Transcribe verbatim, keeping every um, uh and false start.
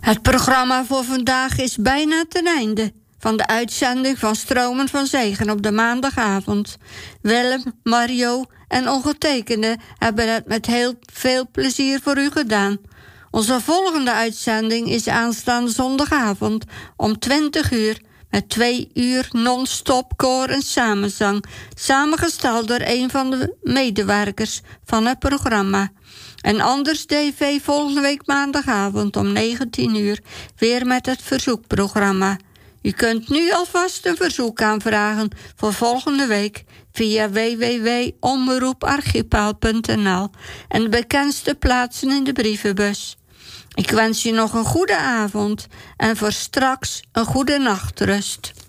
Het programma voor vandaag is bijna ten einde van de uitzending van Stromen van Zegen op de maandagavond. Willem, Mario en Ongetekende hebben het met heel veel plezier voor u gedaan. Onze volgende uitzending is aanstaande zondagavond om twintig uur... met twee uur non-stop koor en samenzang, samengesteld door een van de medewerkers van het programma. En anders D V volgende week maandagavond om negentien uur weer met het verzoekprogramma. U kunt nu alvast een verzoek aanvragen voor volgende week via w w w punt omroeparchipaal punt n l en de bekendste plaatsen in de brievenbus. Ik wens je nog een goede avond en voor straks een goede nachtrust.